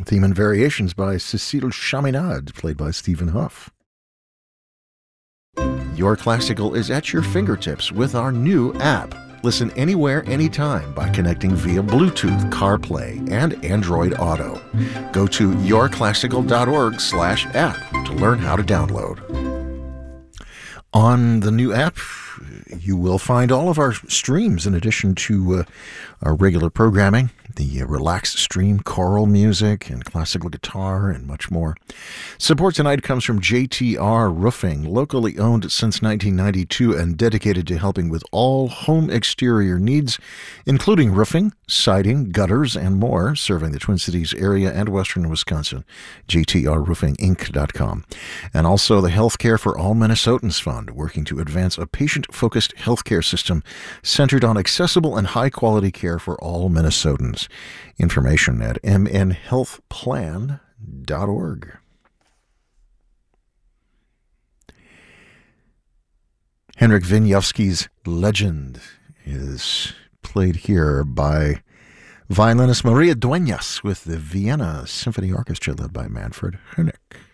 Theme and variations by Cécile Chaminade, played by Stephen Huff. Your Classical is at your fingertips with our new app. Listen anywhere, anytime by connecting via Bluetooth, CarPlay, and Android Auto. Go to yourclassical.org/app to learn how to download. On the new app, you will find all of our streams in addition to our regular programming, the relaxed stream, choral music, and classical guitar, and much more. Support tonight comes from JTR Roofing, locally owned since 1992 and dedicated to helping with all home exterior needs, including roofing, siding, gutters, and more, serving the Twin Cities area and western Wisconsin. JTRRoofingInc.com. And also the Healthcare for All Minnesotans Fund, working to advance a patient-focused healthcare system centered on accessible and high-quality care for all Minnesotans. Information at mnhealthplan.org. Henryk Wieniawski's Legend is played here by violinist Maria Dueñas with the Vienna Symphony Orchestra led by Manfred Honeck.